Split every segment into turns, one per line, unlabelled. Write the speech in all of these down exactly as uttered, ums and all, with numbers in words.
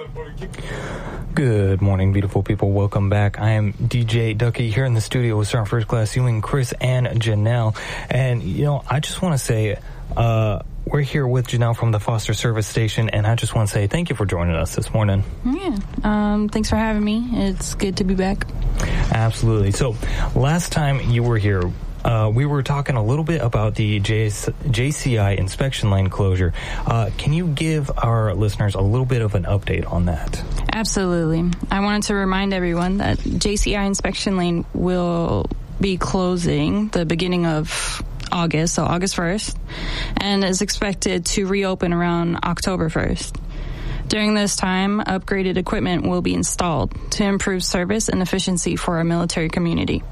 Good morning, beautiful people. Welcome back. I am D J Ducky here in the studio with Star First Class Ewing, Chris, and Janelle. And, you know, I just want to say, uh, we're here with Janelle from the Foster Service Station, and I just want to say thank you for joining us this morning.
Yeah. Um, thanks for having me. It's good to be back.
Absolutely. So, last time you were here, Uh, we were talking a little bit about the J S- J C I inspection lane closure. Uh, can you give our listeners a little bit of an update on that?
Absolutely. I wanted to remind everyone that J C I inspection lane will be closing the beginning of August, so August first, and is expected to reopen around October first. During this time, upgraded equipment will be installed to improve service and efficiency for our military community.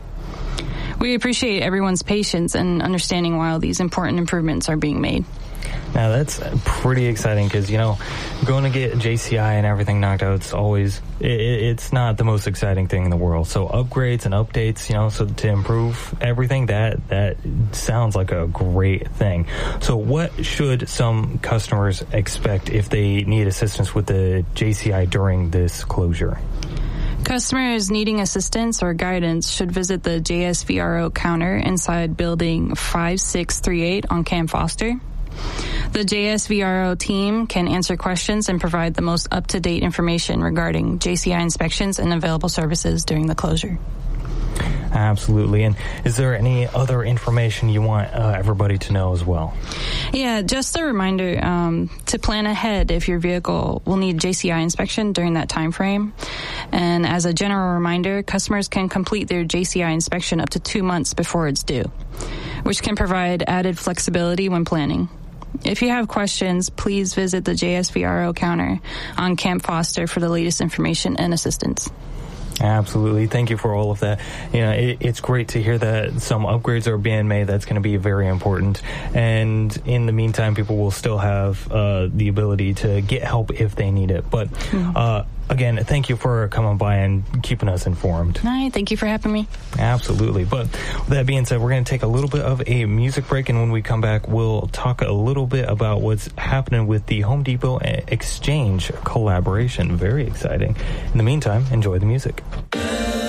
We appreciate everyone's patience and understanding while these important improvements are being made.
Now, that's pretty exciting because, you know, going to get J C I and everything knocked out, it's always, it, it's not the most exciting thing in the world. So upgrades and updates, you know, so to improve everything, that, that sounds like a great thing. So what should some customers expect if they need assistance with the J C I during this closure?
Customers needing assistance or guidance should visit the J S V R O counter inside building five six three eight on Camp Foster. The J S V R O team can answer questions and provide the most up-to-date information regarding J C I inspections and available services during the closure.
Absolutely. And is there any other information you want uh, everybody to know as well?
Yeah, just a reminder um, to plan ahead if your vehicle will need J C I inspection during that time frame. And as a general reminder, customers can complete their J C I inspection up to two months before it's due, which can provide added flexibility when planning. If you have questions, please visit the J S V R O counter on Camp Foster for the latest information and assistance.
Absolutely. Thank you for all of that. You know, it, it's great to hear that some upgrades are being made. That's going to be very important. And in the meantime, people will still have uh, the ability to get help if they need it. But mm-hmm. uh, again, thank you for coming by and keeping us informed.
Hi, thank you for having me.
Absolutely. But with that being said, we're going to take a little bit of a music break. And when we come back, we'll talk a little bit about what's happening with the Home Depot Exchange collaboration. Very exciting. In the meantime, enjoy the music.